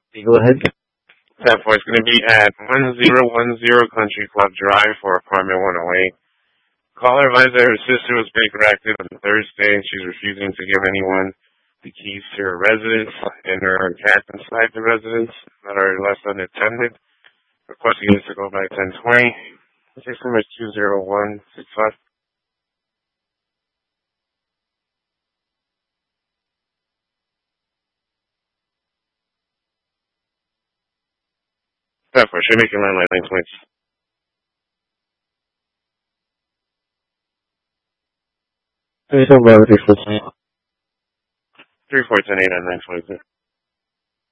Okay, go ahead. 10-4 is going to be at 1010 Country Club Drive for apartment 108. Caller advised that her sister was bankrupted on Thursday and she's refusing to give anyone the keys to her residence and her cat inside the residence that are left unattended. Requesting this to go by 1020. Case number is 20165. 10-4, should make your landline points. 3 4 10 8 on 922.